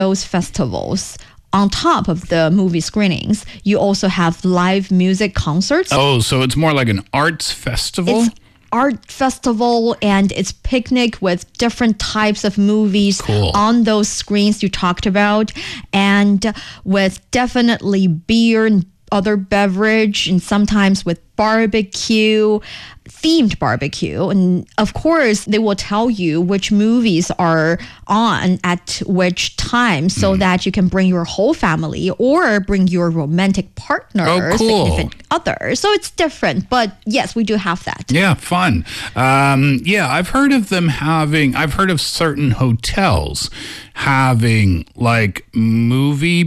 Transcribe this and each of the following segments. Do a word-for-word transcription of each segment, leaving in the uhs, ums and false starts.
those festivals, on top of the movie screenings, you also have live music concerts. Oh, so it's more like an arts festival? It's art festival, and it's picnic with different types of movies cool. on those screens you talked about, and with definitely beer and other beverage, and sometimes with barbecue, themed barbecue. And of course, they will tell you which movies are on at which time so mm. that you can bring your whole family or bring your romantic partner, oh, cool. significant other. So it's different, but yes, we do have that. Yeah, fun. Um, yeah, I've heard of them having, I've heard of certain hotels having like movie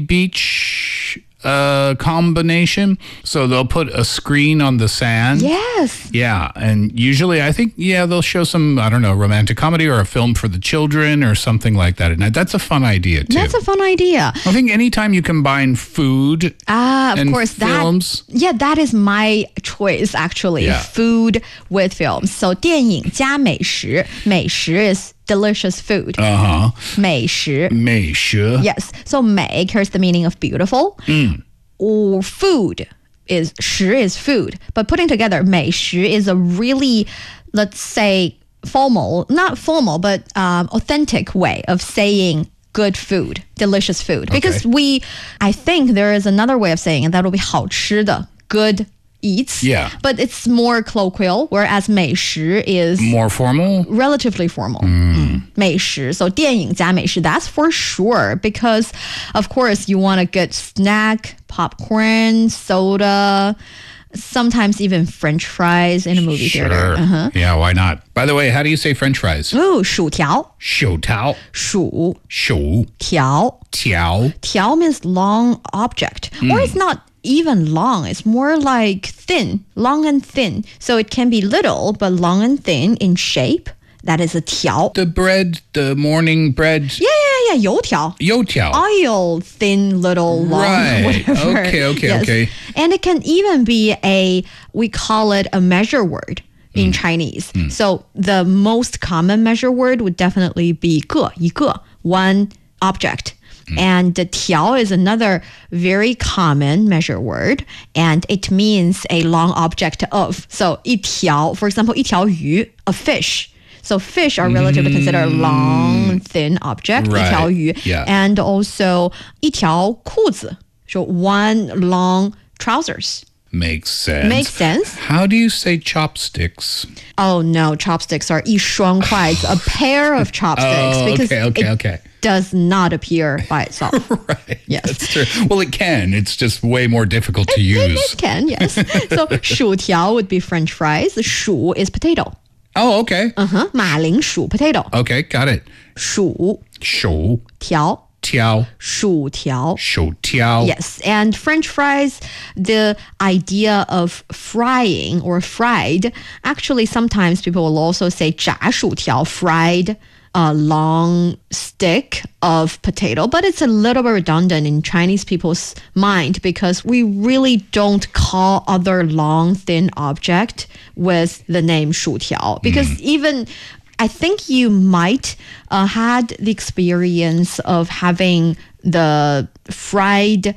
beach uh, combination. So they'll put a screen on the sand. Yes. Yeah. And usually I think, yeah, they'll show some, I don't know, romantic comedy or a film for the children or something like that. And that's a fun idea too. That's a fun idea. I think anytime you combine food ah, of and course, films. That, yeah, that is my choice actually. Yeah. Food with films. So 电影加美食. 美食 is delicious food. Uh-huh. 美食. 美食. Yes. So 美 carries the meaning of beautiful. Mm. Or food is 食 is food. But putting together 美食 is a really, let's say, formal, not formal, but um, authentic way of saying good food, delicious food. Because okay. we, I think there is another way of saying it that will be 好吃的, good eats. Yeah. But it's more colloquial, whereas 美食 is more formal, relatively formal. Mm. Mm. 美食. So 电影加美食, that's for sure, because of course you want a good snack, popcorn, soda, sometimes even French fries in a movie sure. theater. Uh-huh. Yeah, why not? By the way, how do you say French fries? Ooh, 薯条. 薯条. 薯. 薯. 条. 条. 条 means long object. Mm. Or it's not even long. It's more like thin, long and thin. So it can be little, but long and thin in shape. That is a 条. The bread, the morning bread. Yeah, yeah, yeah. 油条. 油条. Oil, thin, little, long, right. whatever. Okay, okay, yes. okay. And it can even be a, we call it a measure word in mm. Chinese. Mm. So the most common measure word would definitely be 个,一个, one object. Mm. And the 条 is another very common measure word, and it means a long object of. So 一条, for example, 一条鱼, a fish. So fish are relatively mm. considered a long, thin object, right. 一条鱼. Yeah. And also 一条裤子, so one long trousers. Makes sense. Makes sense. How do you say chopsticks? Oh no, chopsticks are 一双筷子, a pair of chopsticks. oh, because okay, okay, it okay. does not appear by itself. right. Yes. That's true. Well, it can. It's just way more difficult to it, use. It can, yes. So 薯条 would be French fries. 薯 is potato. Oh, okay. Uh-huh. 马铃薯 potato. Okay, got it. 薯薯条条薯条薯条 Yes, and French fries, the idea of frying or fried, actually sometimes people will also say 炸薯条, fried a long stick of potato, but it's a little bit redundant in Chinese people's mind because we really don't call other long, thin object with the name 薯条 because mm. even I think you might uh, had the experience of having the fried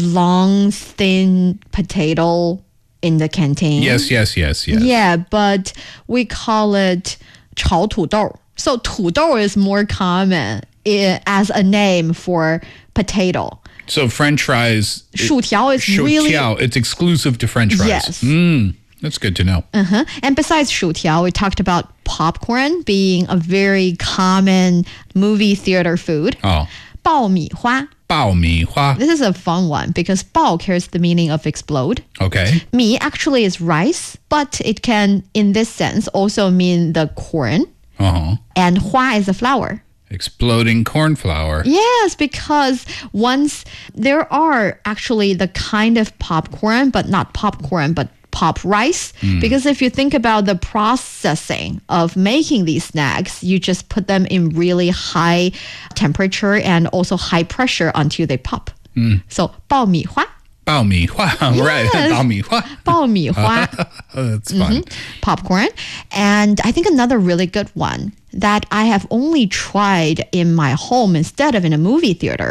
long, thin potato in the canteen. Yes, yes, yes, yes. Yeah, but we call it 炒土豆. So 土豆 is more common as a name for potato. So French fries. 薯条 is 薯条, really. It's exclusive to French fries. Yes. Mm, that's good to know. Uh-huh. And besides 薯条, we talked about popcorn being a very common movie theater food. Oh. 爆米花. 爆米花. This is a fun one because 爆 carries the meaning of explode. Okay. 米 actually is rice, but it can, in this sense, also mean the corn. Uh-huh. And 花 is a flower. Exploding corn flour. Yes, because once there are actually the kind of popcorn, but not popcorn, but pop rice. Mm. Because if you think about the processing of making these snacks, you just put them in really high temperature and also high pressure until they pop. Mm. So 爆米花. 爆米花, right? Yes. 爆米花. 爆米花. Oh, that's fun. Mm-hmm. Popcorn. And I think another really good one that I have only tried in my home instead of in a movie theater